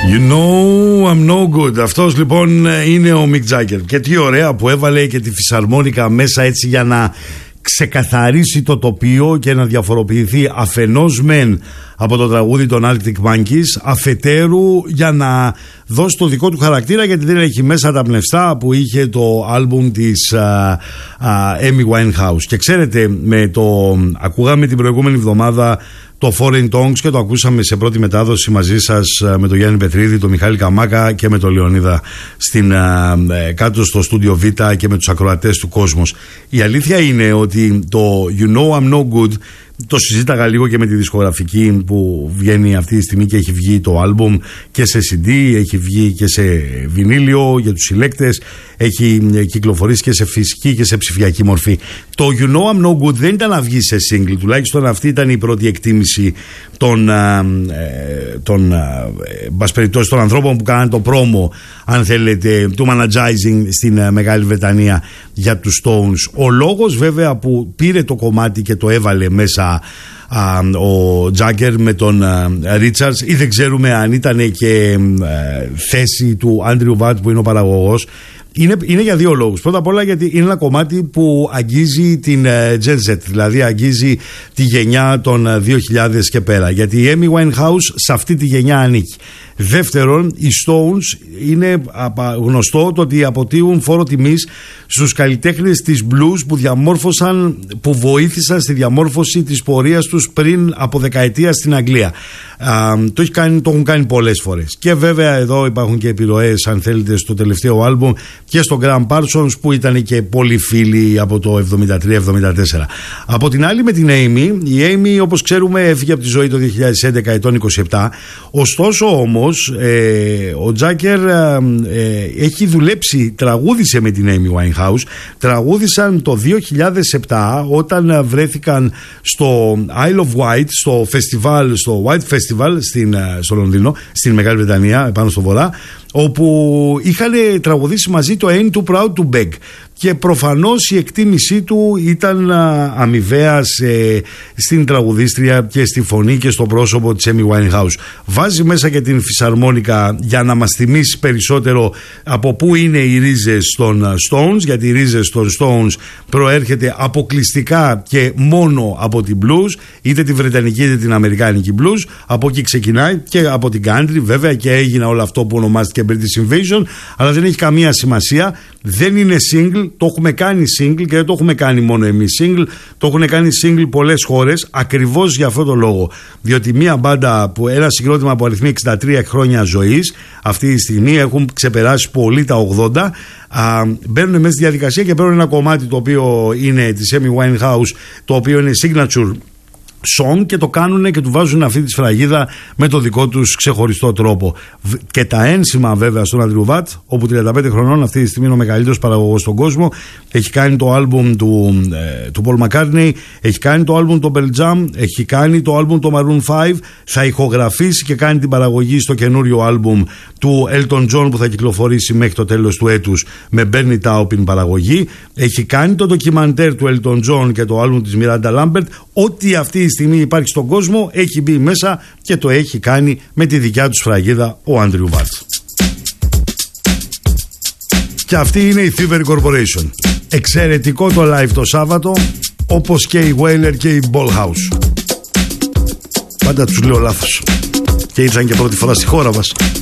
You know I'm no good. Αυτός λοιπόν είναι ο Mick Jagger. Και τι ωραία που έβαλε και τη φυσαρμόνικα μέσα έτσι για να ξεκαθαρίσει το τοπίο και να διαφοροποιηθεί αφενός μεν από το τραγούδι των Arctic Monkeys, αφετέρου για να δώσει το δικό του χαρακτήρα, γιατί δεν έχει μέσα τα πνευστά που είχε το άλμπουμ της Amy Winehouse. Και ξέρετε, ακούγαμε την προηγούμενη εβδομάδα το Foreign Tongues και το ακούσαμε σε πρώτη μετάδοση μαζί σας με τον Γιάννη Πετρίδη, τον Μιχάλη Καμάκα και με τον Λεωνίδα κάτω στο στούντιο Β και με τους ακροατές του Κόσμος. Η αλήθεια είναι ότι το You Know I'm No Good το συζήταγα λίγο και με τη δισκογραφική που βγαίνει αυτή τη στιγμή και έχει βγει το άλμπουμ και σε CD, έχει βγει και σε βινίλιο για τους συλλέκτες, έχει κυκλοφορήσει και σε φυσική και σε ψηφιακή μορφή. Το You Know I'm No Good δεν ήταν να βγει σε single, τουλάχιστον αυτή ήταν η πρώτη εκτίμηση των ανθρώπων που κάναν το πρόμο, αν θέλετε, του managizing στην Μεγάλη Βρετανία για τους Stones. Ο λόγος βέβαια που πήρε το κομμάτι και το έβαλε μέσα ο Τζάγκερ με τον Ρίτσαρντς, ή δεν ξέρουμε αν ήταν και θέση του Άντριου Βατ που είναι ο παραγωγός, είναι για δύο λόγους. Πρώτα απ' όλα γιατί είναι ένα κομμάτι που αγγίζει την Gen Z, δηλαδή αγγίζει τη γενιά των 2000 και πέρα, γιατί η Amy Winehouse σε αυτή τη γενιά ανήκει. Δεύτερον, οι Stones είναι γνωστό το ότι αποτείουν φόρο τιμής στους καλλιτέχνες της blues που βοήθησαν στη διαμόρφωση της πορείας τους πριν από δεκαετία στην Αγγλία. Το έχουν κάνει πολλές φορές. Και βέβαια εδώ υπάρχουν και επιρροές, αν θέλετε, στο τελευταίο άλμπουμ και στο Graham Parsons που ήταν και πολύ φίλοι από το 73-74. Από την άλλη, με την Amy, η Amy όπως ξέρουμε έφυγε από τη ζωή το 2011, ετών 27. Ωστόσο όμως ο Τζάκερ έχει δουλέψει, τραγούδισε με την Amy Winehouse, τραγούδισαν το 2007 όταν βρέθηκαν στο Isle of Wight, στο φεστιβάλ, στο White Festival στο Λονδίνο, στην Μεγάλη Βρετανία, πάνω στο βορρά, όπου είχαν τραγουδήσει μαζί το Ain't Too Proud to Beg. Και προφανώς η εκτίμησή του ήταν αμοιβαία στην τραγουδίστρια και στη φωνή και στο πρόσωπο της Amy Winehouse. Βάζει μέσα και την φυσαρμόνικα για να μας θυμίσει περισσότερο από πού είναι οι ρίζες των Stones, γιατί οι ρίζες των Stones προέρχεται αποκλειστικά και μόνο από την blues, είτε τη βρετανική είτε την αμερικάνικη blues. Από εκεί ξεκινάει και από την country βέβαια, και έγινε όλο αυτό που ονομάστηκε British Invasion, αλλά δεν έχει καμία σημασία. Δεν είναι single, το έχουμε κάνει single και δεν το έχουμε κάνει μόνο εμείς single, το έχουν κάνει single πολλές χώρες, ακριβώς για αυτό το λόγο. Διότι μια μπάντα, ένα συγκρότημα που αριθμεί 63 χρόνια ζωής, αυτή τη στιγμή έχουν ξεπεράσει πολύ τα 80, μπαίνουν μέσα στη διαδικασία και παίρνουν ένα κομμάτι το οποίο είναι της Amy Winehouse, το οποίο είναι signature song, και το κάνουν και του βάζουν αυτή τη σφραγίδα με το δικό τους ξεχωριστό τρόπο. Και τα ένσημα βέβαια στον Άντριου Βατ, όπου 35 χρονών αυτή τη στιγμή είναι ο μεγαλύτερος παραγωγός στον κόσμο, έχει κάνει το άλμπουμ του Paul McCartney, έχει κάνει το άλμπουμ το Pearl Jam, έχει κάνει το άλμπουμ το Maroon 5, θα ηχογραφήσει και κάνει την παραγωγή στο καινούριο άλμπουμ του Elton John που θα κυκλοφορήσει μέχρι το τέλος του έτους με Bernie Taupin παραγωγή, έχει κάνει το ντοκιμαντέρ του Elton John και το άλμπουμ της Miranda Lambert. Ό,τι αυτή τη στιγμή υπάρχει στον κόσμο έχει μπει μέσα και το έχει κάνει με τη δικιά του σφραγίδα ο Άντριου Βατ. Και αυτή είναι η Thievery Corporation. Εξαιρετικό το live το Σάββατο, όπως και η Wailer και η Ballhouse. Πάντα τους λέω λάθος και ήρθαν και πρώτη φορά στη χώρα μας.